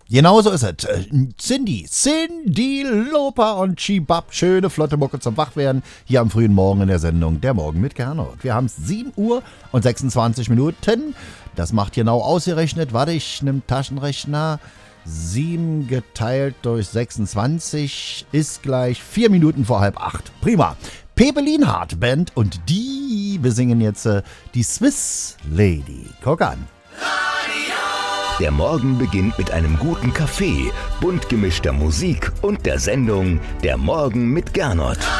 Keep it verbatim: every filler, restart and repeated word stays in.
Genauso ist es. Äh, Cindy, Cindy Lauper und Chibab. Schöne, flotte Mucke zum Wachwerden. Hier am frühen Morgen in der Sendung Der Morgen mit Gernot. Wir haben es sieben Uhr und sechsundzwanzig Minuten. Das macht genau ausgerechnet. Warte, ich nehme Taschenrechner. sieben geteilt durch sechsundzwanzig ist gleich vier Minuten vor halb acht. Prima. Pepe Lienhardt Band und die besingen jetzt äh, die Swiss Lady. Guck an. Der Morgen beginnt mit einem guten Kaffee, bunt gemischter Musik und der Sendung Der Morgen mit Gernot.